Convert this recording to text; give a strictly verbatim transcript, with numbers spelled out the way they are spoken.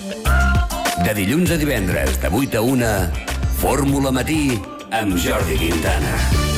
De dilluns a divendres, de vuit a una, Fórmula Matí, amb Jordi Quintana.